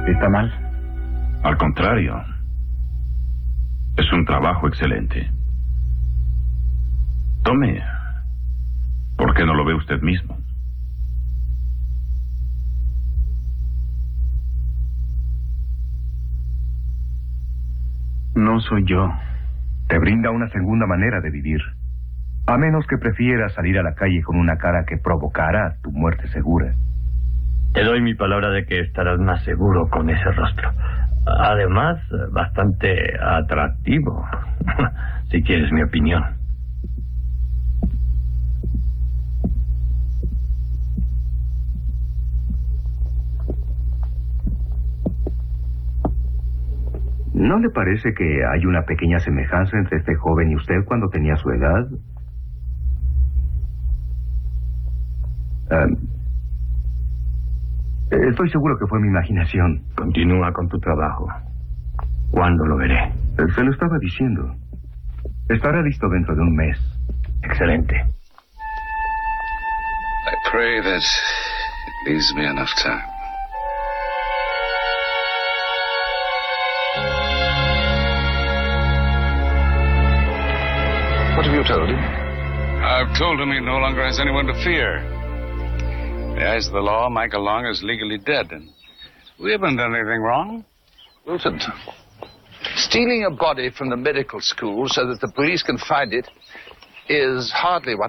¿Está mal? Al contrario. Es un trabajo excelente. Tome. ¿Por qué no lo ve usted mismo? No soy yo. Te brinda una segunda manera de vivir. A menos que prefieras salir a la calle con una cara que provocara tu muerte segura. Te doy mi palabra de que estarás más seguro con ese rostro. Además, bastante atractivo, si quieres mi opinión. ¿No le parece que hay una pequeña semejanza entre este joven y usted cuando tenía su edad? Estoy seguro que fue mi imaginación. Continúa con tu trabajo. ¿Cuándo lo veré? Se lo estaba diciendo. Estará listo dentro de un mes. Excelente. I pray that it leaves me enough time. What have you told him? I've told him he no longer has anyone to fear. In the eyes of the law, Michael Long is legally dead, and we haven't done anything wrong. Wilton, stealing a body from the medical school so that the police can find it is hardly what